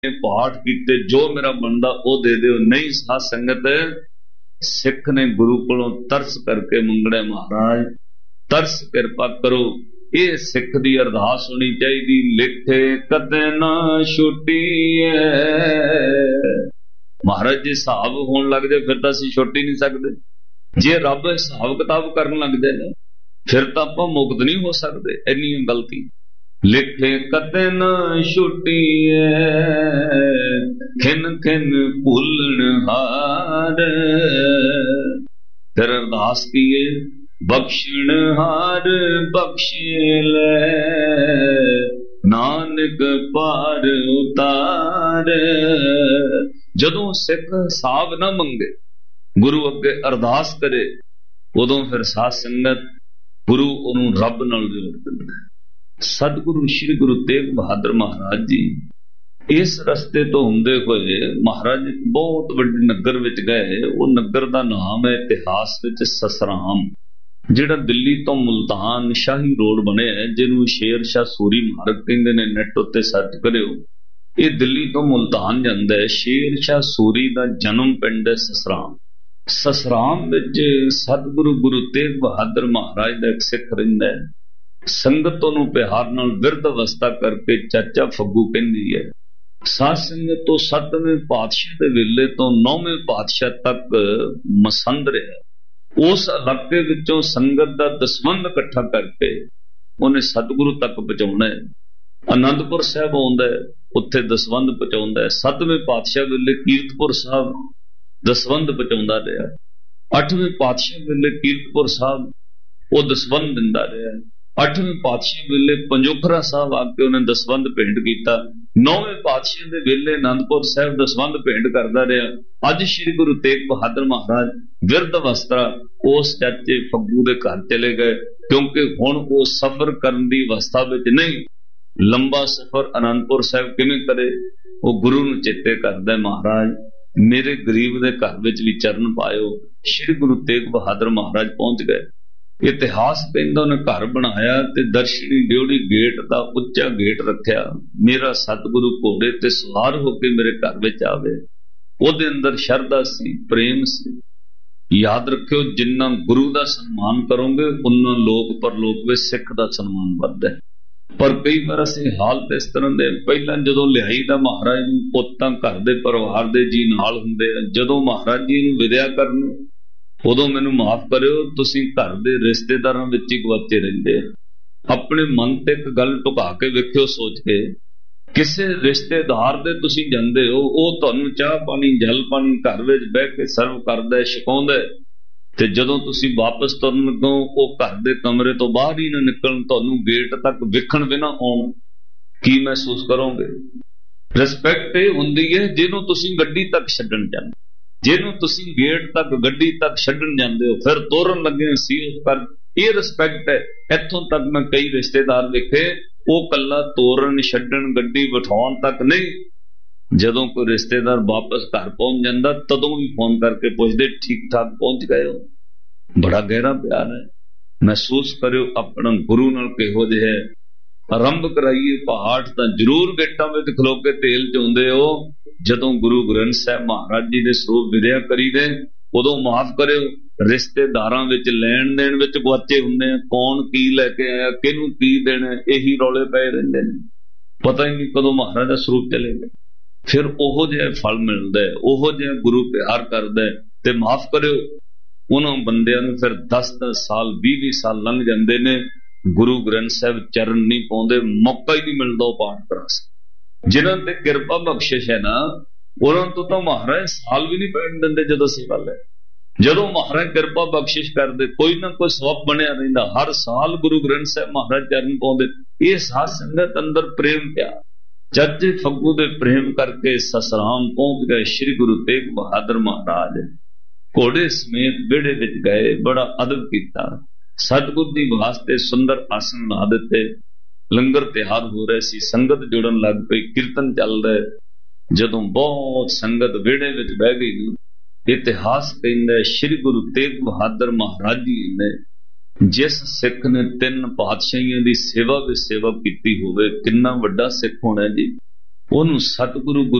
पाठ कीते, जो मेरा बनदा वो दे दिओ। नहीं साध संगत सिख ने गुरु कोलों तरस करके मंगणे, महाराज तरस कृपा करो। ये सिख दी अरदास होनी चाहिए। लिखे कते ना छुट्टी महाराज जी हिसाब होने लग जाए फिर तो असं छुट ही नहीं सकते। जे रब हिसाब किताब करन लग जाए फिर तो आप मुक्त नहीं हो सकते। इन्नी गलती लिखे कते ना छुट्टी खिन खिन भूलन हार। फिर अरदास की बख्शण हार बख्श ले नानक पार उतार। जदों सिख हिसाब ना मंगे गुरु अगे अरदास करे उदों फिर साध संगत गुरु उन्होंने रब नाल जोड़ दिंदा। सतगुरु श्री गुरु तेग बहादुर महाराज जी इस रस्ते तो हुंदे होए महाराज बहुत वड्डे नगर विच गए। वो नगर दा नाम है इतिहास विच ससराम, जिहड़ा दिल्ली तो मुल्तान शाही रोड बने है, जिन्हों शेर शाह सूरी मार्ग कहंदे ने। नेट उत्ते सर्च करियो, ये दिल्ली तो मुल्तान जांदा है। शेर शाह सूरी दा जन्म पिंड है ससराम। ससराम विच सतगुरु गुरु तेग बहादुर महाराज दा एक सिख रहिंदा है। संगत नूं प्यार नाल बिरध अवस्था करके चाचा फग्गू कहंदी है। साध संगत तो 7वें पातशाह दे वेले तो 9वें पातशाह तक मसंद रहा। उस इलाके विचों संगत दा दसवंध इकट्ठा करके उन्हें सतगुरु तक पहुंचाउणा है। आनंदपुर साहब आउंदा है, उत्थे दसवंध पहुंचाउंदा है। 7वें पातशाह वेले कीरतपुर साहब दसवंध पहुंचाउंदा रहा। 8वें पातशाह वेले कीरतपुर साहब वो दसवंध दिंदा रहा। 8वें पातशाह वेले पंजोखरा साहब आके उन्हें दसवंध भेंट किया। 9वें पातशाह दे वेले आनंदपुर साहब दसवंध भेंट करता रहा। अज श्री गुरु तेग बहादुर महाराज बिरध अवस्था उस चाचे फग्गू दे घर चले गए, क्योंकि हुण वो सफर करन दी अवस्था विच नहीं। लंबा सफर आनंदपुर साहब किवें करे, वो गुरु नूं चेते करदा, महाराज मेरे गरीब दे घर विच भी चरण पायो। श्री गुरु तेग बहादुर महाराज पहुंच गए। इतिहास कहंदा उन्हें घर बनाया ते दर्शनी ड्योढ़ी गेट दा उच्चा गेट रखिया। मेरा सतगुरु घोड़े ते सवार होके मेरे घर विच आवे। ओदे अंदर शरधा सी, प्रेम सी। याद रखियो, जिन्ना गुरु दा सम्मान करोगे उन्ना लोक परलोक विच सिख दा सम्मान वधदा है। पर कई बार असीं हालत इस तरह दे, पहलां जदों लिहाई दा महाराज नूं पुत्तां घर दे परिवार दे जी नाल हुंदे आ, जदों महाराज जी नूं विद्या करन उदों मैनूं माफ करियो, तुसीं घर दे रिश्तेदारां विच ही गवाचे रहिंदे। अपने मन ते इक गल टुका के वेखियो, सोच के किसे रिश्तेदार दे तुसीं जांदे हो, ओह तुहानूं चाह पानी जल पानी घर विच बैठ के सर्व करदा है, छकाउंदा है, ते जदों तुसीं वापस तुरन लगो ओह घर दे कमरे तो बाहर ही ना निकलण, तुहानूं गेट तक विखण भी ना आउण, की महसूस करोगे? रिस्पैक्ट ये हुंदी है जिहनूं तुसीं गड्डी तक छड्डण जांदे, जिहनूं तुसीं गेट तक गड्डी तक छड्डण जांदे हो, फिर तोरन लगे सील कर, ये रिस्पैक्ट है। इत्थों तक मैं कई रिश्तेदार देखे वो कल्ला तोरन छड्डण गड्डी बिठाउण तक नहीं, जदों कोई रिश्तेदार वापस घर पहुंच जाता तदों भी फोन करके पूछते ठीक ठाक पहुंच गए हो। बड़ा गहरा प्यार है। महसूस करो अपना गुरु नाल किहो जिहा है। आरंभ कराइए पाठ तां जरूर गेटां विच खलो के तेल चोंदे हो। जदों गुरु ग्रंथ साहिब महाराज जी दे सरूप विद्या करी दे उदों माफ करियो, रिश्तेदारां विच लैण देण विच गुआचे हुंदे आ, कौन की लैके आया, किहनूं की देना, यही रौले पए रहिंदे ने, पता ही नहीं कदों महाराज दा स्वरूप चले गए। फिर ओहो जिहा फल मिलदा है, ओहो जिहा गुरु प्यार करदा है। ते माफ करियो उन्हां बंदियां नूं फिर 10-10 साल 20-20 साल लंघ जांदे ने, गुरु ग्रंथ साहिब चरण नहीं पाउंदे, मौका ही नहीं मिलदा ओह पाठ करा सके। जिन्हां ते किरपा बख्शिश है ना, उन्हां तो तां महाराज साल भी नहीं पैण दिंदे जदों सेवा लै। जदों महाराज किरपा बख्शिश करदे कोई ना कोई सबब बनिया रहिंदा, हर साल गुरु ग्रंथ साहिब महाराज चरण पाउंदे। ये साध संगत अंदर प्रेम प्यार, चाचे फग्गू दे प्रेम करके ससराम पहुंच गए। श्री गुरु तेग बहादुर महाराज घोड़े समेत बेड़े विच गए, बड़ा अदब किया, सतगुर दी वास्ते सुंदर आसन ला दिते, लंगर तैयार हो रहे सी, संगत जुड़न लग पई, कीर्तन चल रहे। जदों बहुत संगत बेड़े विच बह गई, इतिहास कहंदा है श्री गुरु तेग बहादुर महाराज जी ने जिस सिख ने 3 पातशाहियां दी सेवा भी सेवा कीती होवे, किन्ना वड्डा सिख होना जी। ਉਹਨੂੰ ਸਤਿਗੁਰੂ